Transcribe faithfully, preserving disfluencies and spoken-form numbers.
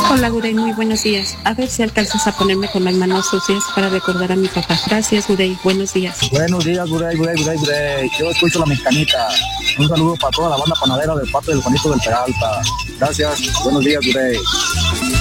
Hola, Gurey, muy buenos días. A ver si alcanzas a ponerme con las manos sucias para recordar a mi papá. Gracias, Gurey, buenos días. Buenos días, Gurey, Gurey, Gurey, Gurey. Yo escucho la mexicanita. Un saludo para toda la banda panadera de parte del Juanito del Peralta. Gracias, buenos días, Gurey.